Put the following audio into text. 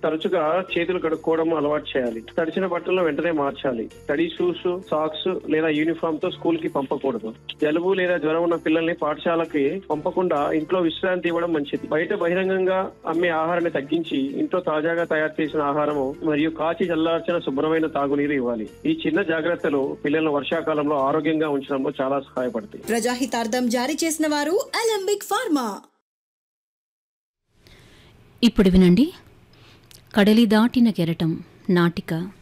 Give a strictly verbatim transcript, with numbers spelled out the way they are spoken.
తరచుగా చేతులు కడుక్కోవడం అలవాటు చేయాలి. తడిచిన బట్టలను వెంటనే మార్చాలి. తడి షూస్, సాక్స్ లేదా యూనిఫామ్ తో స్కూల్ కి పంపకూడదు. జలుబు లేదా జ్వరం ఉన్న పిల్లల్ని పాఠశాలకి పంపకుండా ఇంట్లో విశ్రాంతి ఇవ్వడం మంచిది. బయట బహిరంగంగా అమ్మే ఆహారాన్ని తగ్గించి ఇంట్లో తాజాగా తయారు చేసిన ఆహారము మరియు కాచి చల్లార్చిన శుభ్రమైన తాగునీరు ఇవ్వాలి. ఈ చిన్న జాగ్రత్తలు పిల్లలను వర్షాకాలంలో ఆరోగ్యంగా ఉంచడంలో చాలా సహాయపడతాయి. ప్రజాహితార్థం జారీ చేసిన వారు అలెంబిక్ ఫార్మా. ఇప్పుడు వినండి, కడలి దాటిన కెరటం నాటిక.